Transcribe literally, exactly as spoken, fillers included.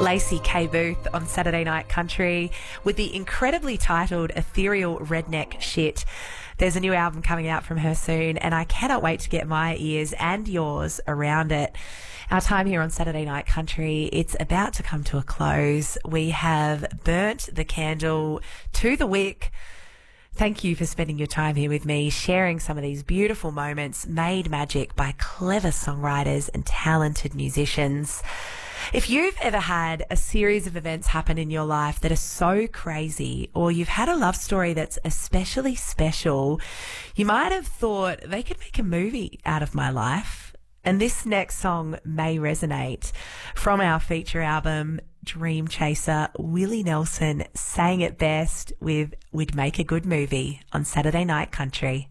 Lacey K. Booth on Saturday Night Country with the incredibly titled Ethereal Redneck Shit. There's a new album coming out from her soon, and I cannot wait to get my ears and yours around it. Our time here on Saturday Night Country, it's about to come to a close. We have burnt the candle to the wick. Thank you for spending your time here with me, sharing some of these beautiful moments made magic by clever songwriters and talented musicians. If you've ever had a series of events happen in your life that are so crazy, or you've had a love story that's especially special, you might have thought they could make a movie out of my life. And this next song may resonate. From our feature album, Dream Chaser, Willie Nelson sang it best with "We'd Make a Good Movie" on Saturday Night Country.